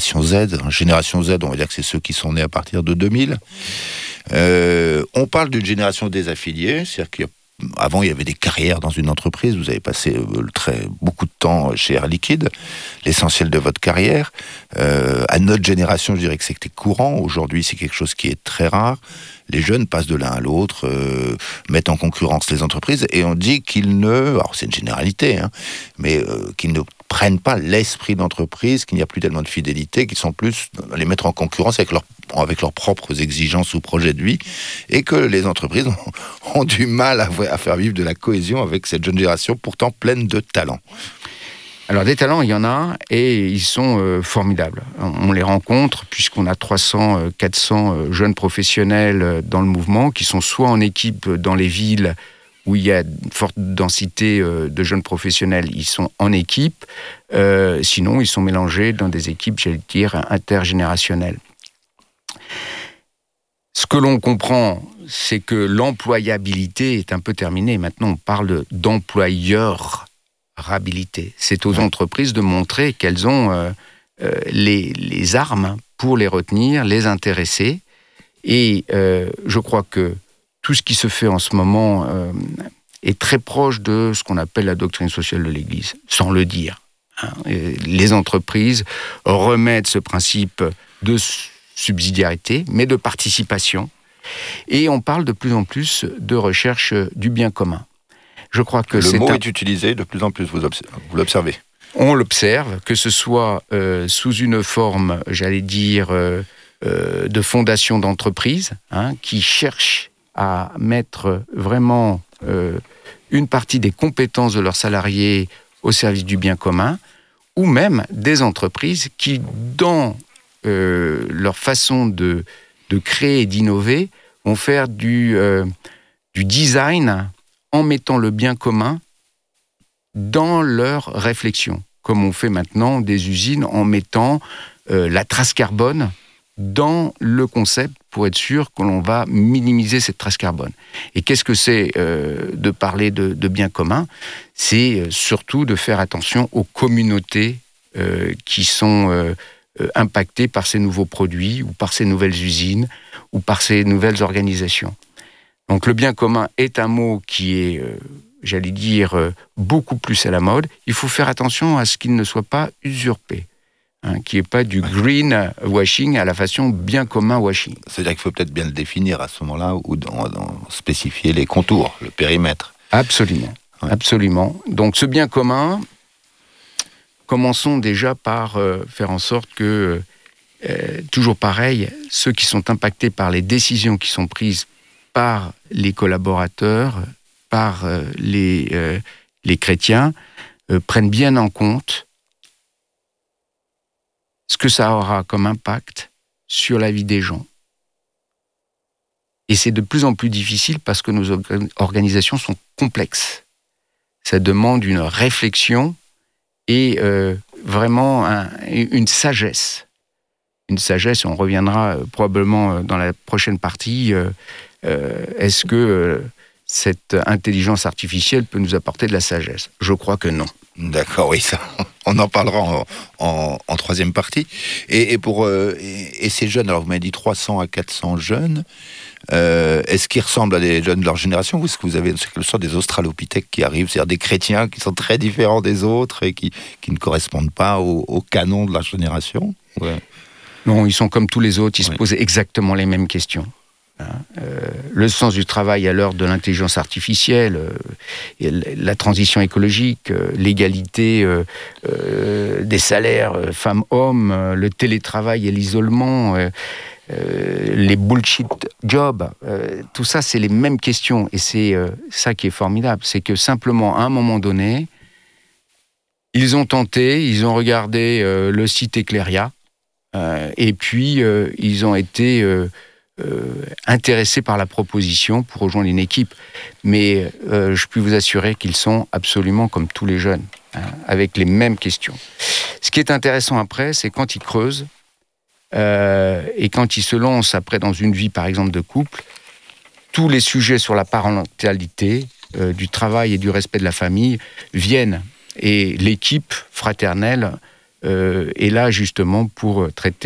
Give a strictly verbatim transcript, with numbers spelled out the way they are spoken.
génération Z. Génération Z, on va dire que c'est ceux qui sont nés à partir de deux mille. Euh, on parle d'une génération désaffiliée, c'est-à-dire qu'il y a Avant, il y avait des carrières dans une entreprise. Vous avez passé euh, très, beaucoup de temps chez Air Liquide, l'essentiel de votre carrière. Euh, à notre génération, je dirais que c'était courant. Aujourd'hui, c'est quelque chose qui est très rare. Les jeunes passent de l'un à l'autre, euh, mettent en concurrence les entreprises, et on dit qu'ils ne... Alors, c'est une généralité, hein, mais euh, qu'ils ne prennent pas l'esprit d'entreprise, qu'il n'y a plus tellement de fidélité, qu'ils sont plus à les mettre en concurrence avec, leur, avec leurs propres exigences ou projets de vie, et que les entreprises ont, ont du mal à, à faire vivre de la cohésion avec cette jeune génération, pourtant pleine de talents. Alors des talents, il y en a, et ils sont euh, formidables. On les rencontre, puisqu'on a trois cents, quatre cents jeunes professionnels dans le mouvement, qui sont soit en équipe dans les villes où il y a une forte densité de jeunes professionnels, ils sont en équipe. Euh, sinon, ils sont mélangés dans des équipes, j'allais dire, intergénérationnelles. Ce que l'on comprend, c'est que l'employabilité est un peu terminée. Maintenant, on parle de, d'employeurabilité. C'est aux entreprises de montrer qu'elles ont euh, euh, les, les armes pour les retenir, les intéresser. Et euh, je crois que tout ce qui se fait en ce moment euh, est très proche de ce qu'on appelle la doctrine sociale de l'Église, sans le dire. Hein. Les entreprises remettent ce principe de subsidiarité, mais de participation. Et on parle de plus en plus de recherche du bien commun. Je crois que le c'est mot un... est utilisé de plus en plus, vous, obs- vous l'observez. On l'observe, que ce soit euh, sous une forme, j'allais dire, euh, euh, de fondation d'entreprise, hein, qui cherche à mettre vraiment euh, une partie des compétences de leurs salariés au service du bien commun, ou même des entreprises qui, dans euh, leur façon de, de créer et d'innover, vont faire du, euh, du design en mettant le bien commun dans leur réflexion, comme on fait maintenant des usines en mettant euh, la trace carbone dans le concept pour être sûr que l'on va minimiser cette trace carbone. Et qu'est-ce que c'est euh, de parler de, de bien commun ? C'est euh, surtout de faire attention aux communautés euh, qui sont euh, euh, impactées par ces nouveaux produits ou par ces nouvelles usines ou par ces nouvelles organisations. Donc le bien commun est un mot qui est, euh, j'allais dire, euh, beaucoup plus à la mode. Il faut faire attention à ce qu'il ne soit pas usurpé. Hein, qui n'est pas du green washing à la façon bien commun washing. C'est-à-dire qu'il faut peut-être bien le définir à ce moment-là, ou dans, dans spécifier les contours, le périmètre. Absolument, ouais. absolument. Donc ce bien commun, commençons déjà par euh, faire en sorte que, euh, toujours pareil, ceux qui sont impactés par les décisions qui sont prises par les collaborateurs, par euh, les, euh, les chrétiens, euh, prennent bien en compte ce que ça aura comme impact sur la vie des gens. Et c'est de plus en plus difficile parce que nos organisations sont complexes. Ça demande une réflexion et euh, vraiment un, une sagesse. Une sagesse, on reviendra euh, probablement dans la prochaine partie. Euh, euh, est-ce que euh, cette intelligence artificielle peut nous apporter de la sagesse ? Je crois que non. D'accord, oui, ça, on en parlera en, en, en troisième partie. Et, et pour euh, et, et ces jeunes, alors vous m'avez dit trois cents à quatre cents jeunes, euh, est-ce qu'ils ressemblent à des jeunes de leur génération, ou est-ce que vous avez quelque sorte des australopithèques qui arrivent, c'est-à-dire des chrétiens qui sont très différents des autres et qui, qui ne correspondent pas au, au canon de leur génération ? Ouais. Non, ils sont comme tous les autres, ils oui. se posent exactement les mêmes questions. Euh, le sens du travail à l'heure de l'intelligence artificielle, euh, la transition écologique, euh, l'égalité euh, euh, des salaires euh, femmes-hommes, euh, le télétravail et l'isolement, euh, euh, les bullshit jobs, euh, tout ça c'est les mêmes questions et c'est euh, ça qui est formidable, c'est que simplement à un moment donné, ils ont tenté, ils ont regardé euh, le site Eclairia euh, et puis euh, ils ont été euh, Euh, intéressés par la proposition pour rejoindre une équipe. Mais euh, je puis vous assurer qu'ils sont absolument comme tous les jeunes, hein, avec les mêmes questions. Ce qui est intéressant après, c'est quand ils creusent euh, et quand ils se lancent après dans une vie, par exemple, de couple, tous les sujets sur la parentalité, euh, du travail et du respect de la famille viennent. Et l'équipe fraternelle euh, est là justement pour traiter